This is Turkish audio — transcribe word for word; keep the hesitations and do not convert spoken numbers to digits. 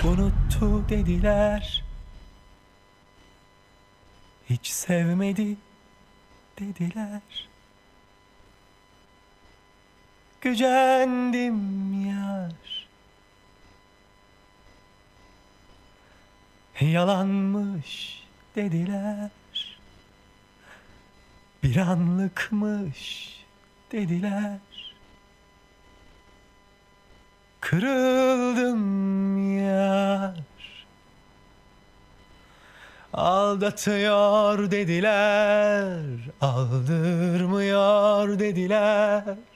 Unuttu dediler, hiç sevmedi dediler. Gücendim yar, yalanmış dediler. Bir anlıkmış dediler. Kırıldım yar, aldatıyor dediler, aldırmıyor dediler.